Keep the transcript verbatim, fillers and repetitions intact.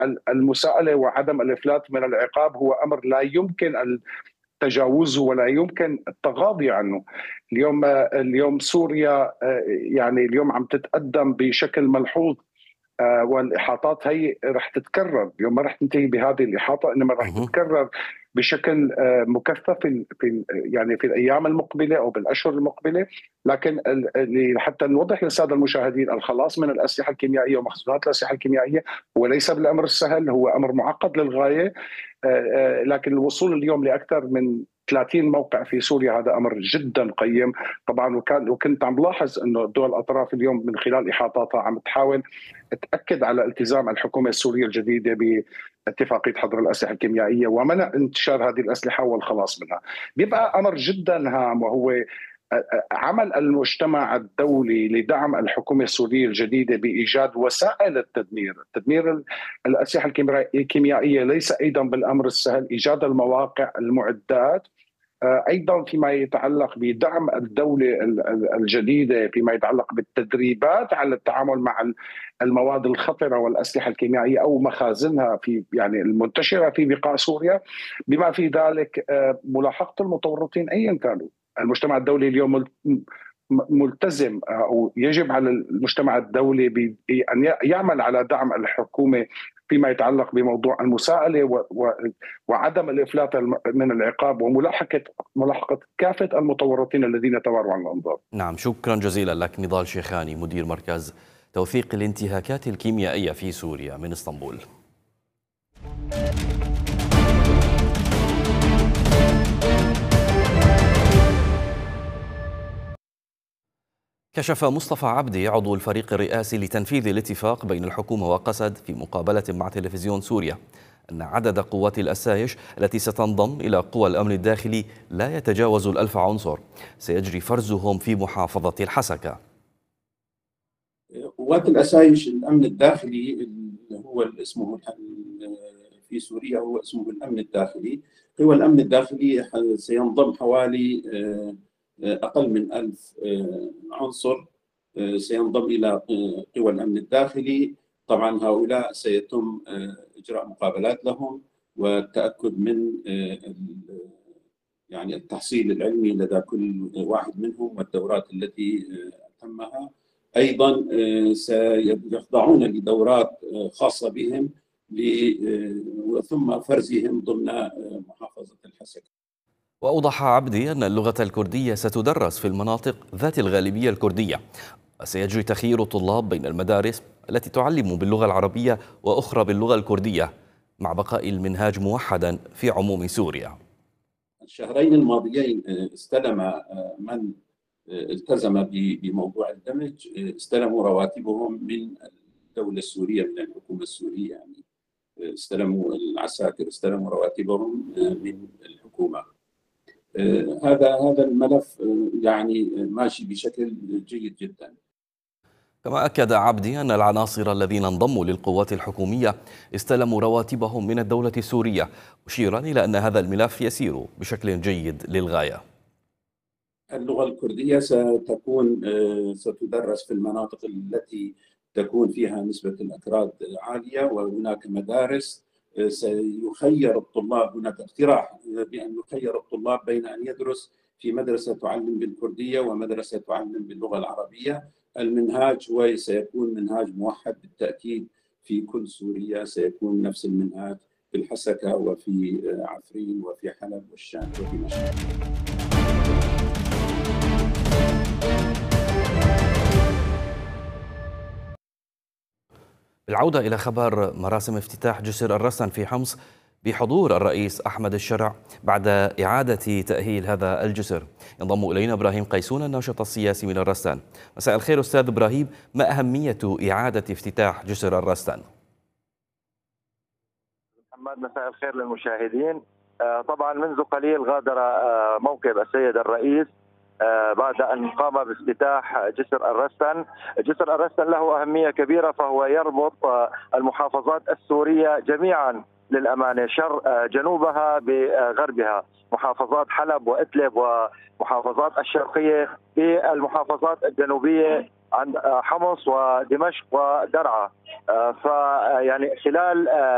المساءلة وعدم الإفلات من العقاب هو أمر لا يمكن تجاوزه ولا يمكن التغاضي عنه. اليوم اليوم سوريا يعني اليوم عم تتقدم بشكل ملحوظ، والاحاطات هي رح تتكرر. اليوم ما رح تنتهي بهذه الاحاطه، انما رح تتكرر بشكل مكثف في في يعني في الايام المقبله او بالاشهر المقبله. لكن حتى نوضح للساده المشاهدين، الخلاص من الاسلحه الكيميائيه ومخزونات الاسلحه الكيميائيه هو ليس بالامر السهل، هو امر معقد للغايه. لكن الوصول اليوم لاكثر من ثلاثين موقع في سوريا هذا امر جدا قيم طبعا. وكان وكنت عم لاحظ انه دول الاطراف اليوم من خلال احاطاتها عم تحاول تاكد على التزام الحكومه السوريه الجديده باتفاقيه حظر الاسلحه الكيميائيه ومنع انتشار هذه الاسلحه والخلاص منها. بيبقى امر جدا هام، وهو عمل المجتمع الدولي لدعم الحكومه السوريه الجديده بايجاد وسائل التدمير. تدمير الاسلحه الكيميائيه ليس ايضا بالامر السهل، ايجاد المواقع، المعدات، ايضا فيما يتعلق بدعم الدوله الجديده فيما يتعلق بالتدريبات على التعامل مع المواد الخطره والاسلحه الكيميائيه او مخازنها في يعني المنتشره في بقاع سوريا، بما في ذلك ملاحقه المتورطين ايا كانوا. المجتمع الدولي اليوم ملتزم او يجب على المجتمع الدولي ان يعمل على دعم الحكومه فيما يتعلق بموضوع المساءله وعدم الافلات من العقاب وملاحقه ملاحقه كافه المتورطين الذين تواروا عن الانظار. نعم، شكرا جزيلا لك نضال شيخاني، مدير مركز توثيق الانتهاكات الكيميائيه في سوريا من اسطنبول. كشف مصطفى عبدي عضو الفريق الرئاسي لتنفيذ الاتفاق بين الحكومة وقسد في مقابلة مع تلفزيون سوريا أن عدد قوات الأسايش التي ستنضم إلى قوى الأمن الداخلي لا يتجاوز الألف عنصر، سيجري فرزهم في محافظة الحسكة. قوات الأسايش الأمن الداخلي اللي هو اسمه في سوريا هو اسمه الأمن الداخلي. قوى الأمن الداخلي سينضم حوالي أقل من ألف عنصر سينضم إلى قوى الأمن الداخلي. طبعا هؤلاء سيتم إجراء مقابلات لهم والتأكد من يعني التحصيل العلمي لدى كل واحد منهم والدورات التي تمها. أيضا سيخضعون لدورات خاصة بهم ثم فرزهم ضمن محافظة الحسكة. وأوضح عبدي أن اللغة الكردية ستدرس في المناطق ذات الغالبية الكردية، وسيجري تخيير الطلاب بين المدارس التي تعلم باللغة العربية وأخرى باللغة الكردية مع بقاء المنهاج موحدا في عموم سوريا. الشهرين الماضيين استلم من التزم بموضوع الدمج استلموا رواتبهم من الدولة السورية، من الحكومة السورية، يعني استلموا العساكر استلموا رواتبهم من الحكومة. هذا هذا الملف يعني ماشي بشكل جيد جدا. كما أكد عبدي أن العناصر الذين انضموا للقوات الحكومية استلموا رواتبهم من الدولة السورية، مشيرا إلى أن هذا الملف يسير بشكل جيد للغاية. اللغة الكردية ستكون ستدرس في المناطق التي تكون فيها نسبة الأكراد عالية، وهناك مدارس سيخير الطلاب، هناك اقتراح بأن يخير الطلاب بين أن يدرس في مدرسة تعلم بالكردية ومدرسة تعلم باللغة العربية. المنهاج هو سيكون منهاج موحد بالتأكيد في كل سوريا، سيكون نفس المنهاج في الحسكة وفي عفرين وفي حلب والشام وفي مشهد. العودة إلى خبر مراسم افتتاح جسر الرستن في حمص بحضور الرئيس أحمد الشرع بعد إعادة تأهيل هذا الجسر. ينضم إلينا إبراهيم قيسون الناشط السياسي من الرستن. مساء الخير أستاذ إبراهيم، ما أهمية إعادة افتتاح جسر الرستن؟ محمد، مساء الخير للمشاهدين. طبعا منذ قليل غادر موكب السيد الرئيس بعد أن قام بافتتاح جسر الرستن. جسر الرستن له أهمية كبيرة، فهو يربط المحافظات السورية جميعا للأمانة، شر جنوبها بغربها، محافظات حلب وإدلب ومحافظات الشرقية بالمحافظات الجنوبية عند حمص ودمشق ودرعا. فيعني خلال